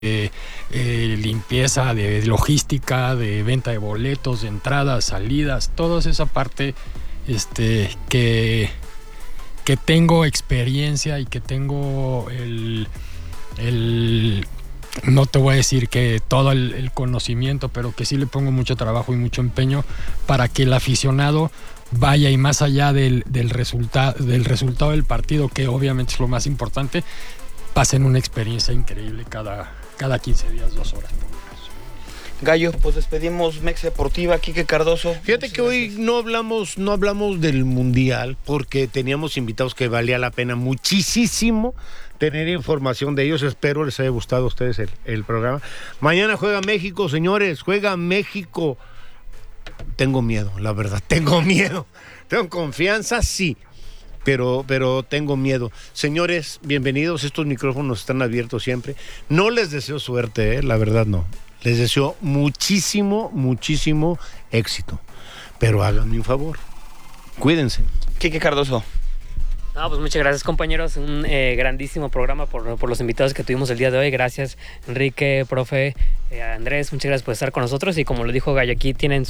limpieza, de logística, de venta de boletos, de entradas, salidas, toda esa parte que tengo experiencia y que tengo no te voy a decir que todo el conocimiento, pero que sí le pongo mucho trabajo y mucho empeño para que el aficionado vaya, y más allá del resultado del partido, que obviamente es lo más importante, pasen una experiencia increíble cada 15 días, 2 horas. Gallo, pues despedimos Mexa Deportiva, Quique Cardoso. Fíjate que hoy no hablamos del Mundial, porque teníamos invitados que valía la pena muchísimo tener información de ellos. Espero les haya gustado a ustedes el programa. Mañana juega México, señores, juega México. Tengo miedo, la verdad, tengo miedo. Tengo confianza, sí, pero tengo miedo. Señores, bienvenidos, estos micrófonos están abiertos siempre. No les deseo suerte, la verdad no. Les deseo muchísimo éxito. Pero háganme un favor, cuídense. Quique Cardoso. No, pues muchas gracias, compañeros. Un grandísimo programa por los invitados que tuvimos el día de hoy. Gracias, Enrique, profe, Andrés, muchas gracias por estar con nosotros. Y como lo dijo Gallo, aquí tienen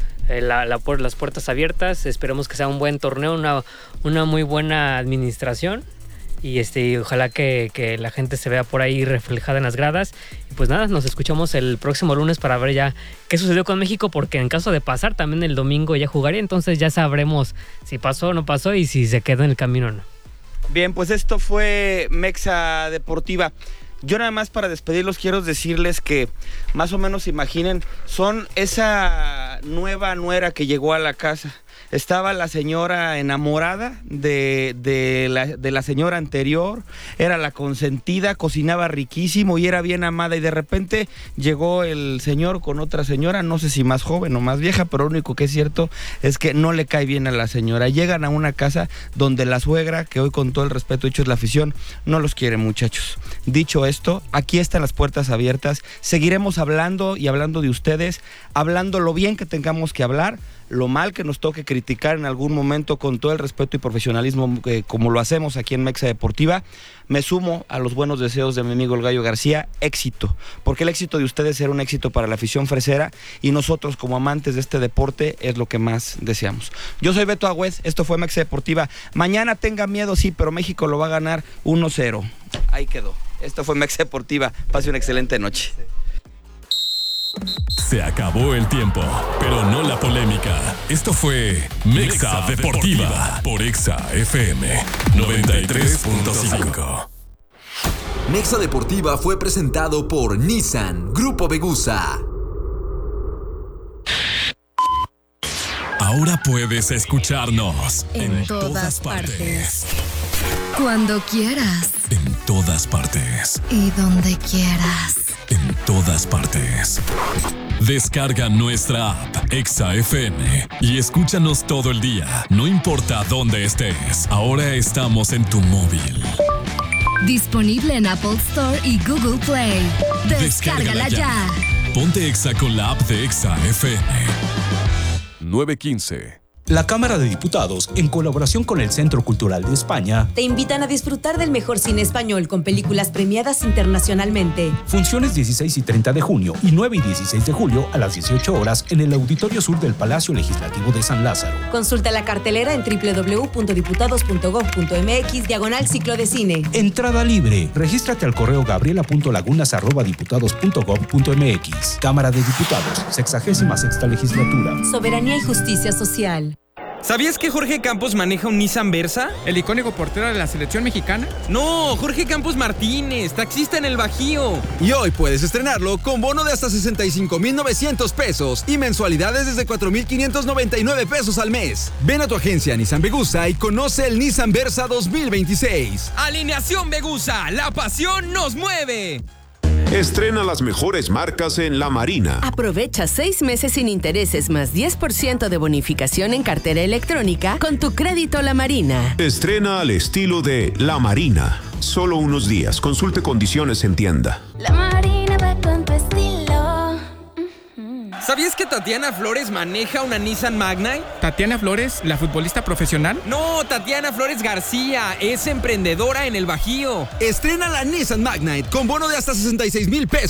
las puertas abiertas. Esperemos que sea un buen torneo, una muy buena administración. Y ojalá que la gente se vea por ahí reflejada en las gradas. Y pues nada, nos escuchamos el próximo lunes para ver ya qué sucedió con México, porque en caso de pasar, también el domingo ya jugaría, entonces ya sabremos si pasó o no pasó y si se quedó en el camino o no. Bien, pues esto fue Mexa Deportiva. Yo nada más para despedirlos quiero decirles que más o menos imaginen, son esa nueva nuera que llegó a la casa. Estaba la señora enamorada de la señora anterior, era la consentida, cocinaba riquísimo y era bien amada, y de repente llegó el señor con otra señora, no sé si más joven o más vieja, pero lo único que es cierto es que no le cae bien a la señora. Llegan a una casa donde la suegra, que hoy con todo el respeto dicho es la afición, no los quiere, muchachos. Dicho esto, aquí están las puertas abiertas, seguiremos hablando y hablando de ustedes, hablando lo bien que tengamos que hablar, lo mal que nos toque criticar en algún momento, con todo el respeto y profesionalismo como lo hacemos aquí en Mexa Deportiva. Me sumo a los buenos deseos de mi amigo el Gallo García, éxito, porque el éxito de ustedes será un éxito para la afición fresera, y nosotros como amantes de este deporte es lo que más deseamos. Yo soy Beto Agüez, esto fue Mexa Deportiva. Mañana tengan miedo, sí, pero México lo va a ganar 1-0. Ahí quedó. Esto fue Mexa Deportiva. Pase una excelente noche. Se acabó el tiempo, pero no la polémica. Esto fue Mexa Deportiva por Exa FM 93.5. Mexa Deportiva fue presentado por Nissan Grupo Vegusa. Ahora puedes escucharnos en todas partes. Cuando quieras. En todas partes. Y donde quieras. En todas partes. Descarga nuestra app Exa FM y escúchanos todo el día, no importa dónde estés. Ahora estamos en tu móvil. Disponible en Apple Store y Google Play. Descárgala ya. Ponte Exa con la app de Exa FM. 9:15. La Cámara de Diputados, en colaboración con el Centro Cultural de España, te invitan a disfrutar del mejor cine español con películas premiadas internacionalmente. Funciones 16 y 30 de junio y 9 y 16 de julio a las 18 horas en el Auditorio Sur del Palacio Legislativo de San Lázaro. Consulta la cartelera en www.diputados.gov.mx/ciclo de cine. Entrada libre. Regístrate al correo gabriela.lagunas@diputados.gov.mx. Cámara de Diputados, 66ª Legislatura. Soberanía y justicia social. ¿Sabías que Jorge Campos maneja un Nissan Versa? ¿El icónico portero de la selección mexicana? No, Jorge Campos Martínez, taxista en el Bajío. Y hoy puedes estrenarlo con bono de hasta 65,900 pesos y mensualidades desde 4,599 pesos al mes. Ven a tu agencia Nissan Vegusa y conoce el Nissan Versa 2026. Alineación Vegusa, la pasión nos mueve. Estrena las mejores marcas en La Marina. Aprovecha 6 meses sin intereses más 10% de bonificación en cartera electrónica con tu crédito La Marina. Estrena al estilo de La Marina. Solo unos días. Consulte condiciones en tienda. La Marina va con tu estilo. ¿Sabías que Tatiana Flores maneja una Nissan Magnite? ¿Tatiana Flores, la futbolista profesional? No, Tatiana Flores García, es emprendedora en el Bajío. Estrena la Nissan Magnite con bono de hasta 66,000 pesos.